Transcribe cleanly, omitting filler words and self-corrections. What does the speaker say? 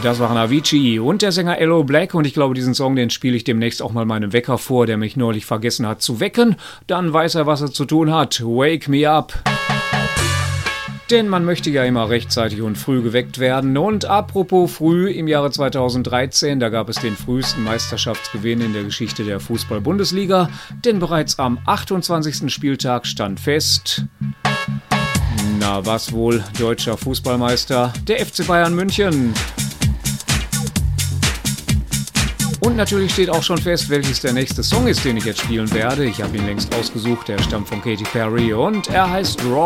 Das waren Avicii und der Sänger Aloe Blacc und ich glaube, diesen Song, den spiele ich demnächst auch mal meinem Wecker vor, der mich neulich vergessen hat zu wecken. Dann weiß er, was er zu tun hat. Wake me up. Denn man möchte ja immer rechtzeitig und früh geweckt werden. Und apropos früh, im Jahre 2013, da gab es den frühesten Meisterschaftsgewinn in der Geschichte der Fußball-Bundesliga. Denn bereits am 28. Spieltag stand fest... Na, was wohl? Deutscher Fußballmeister, der FC Bayern München. Und natürlich steht auch schon fest, welches der nächste Song ist, den ich jetzt spielen werde. Ich habe ihn längst ausgesucht, der stammt von Katy Perry und er heißt Raw.